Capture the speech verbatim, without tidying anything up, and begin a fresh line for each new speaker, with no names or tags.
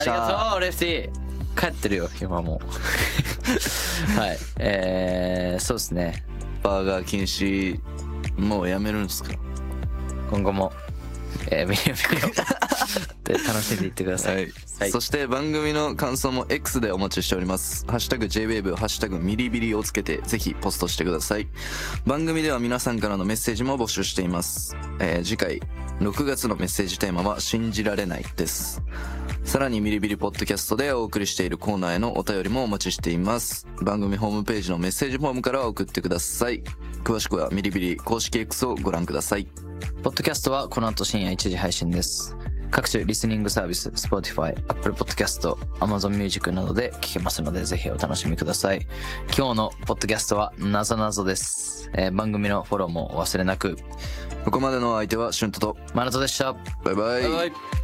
ありがとうレフティー。帰ってるよ今もはいえー、そうですね。
バーガー禁止もうやめるんですか？
今後も、えー、ミリミリをで楽しんでいってください、
はい
はい、
そして番組の感想も X でお待ちしております。ハッシュタグ ジェイウェーブ ハッシュタグミリビリをつけてぜひポストしてください。番組では皆さんからのメッセージも募集しています、えー、次回ろくがつのメッセージテーマは信じられないです。さらにミリビリポッドキャストでお送りしているコーナーへのお便りもお待ちしています。番組ホームページのメッセージフォームから送ってください。詳しくはミリビリ公式 X をご覧ください。
ポッドキャストはこの後深夜いちじ配信です。各種リスニングサービス Spotify、Apple Podcast、Amazon Music などで聞けますのでぜひお楽しみください。今日のポッドキャストはなぞなぞです、えー、番組のフォローもお忘れなく。
ここまでの相手はシュントと
マナトでした。
バイバイ。
バイバイ。